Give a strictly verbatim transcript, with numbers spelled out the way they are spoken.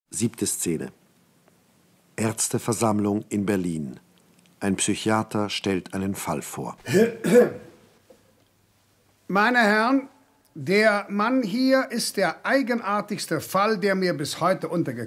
Siebte Szene. Ärzteversammlung in Berlin. Ein Psychiater stellt einen Fall vor. Meine Herren, der Mann hier ist der eigenartigste Fall, der mir bis heute untergekommen ist.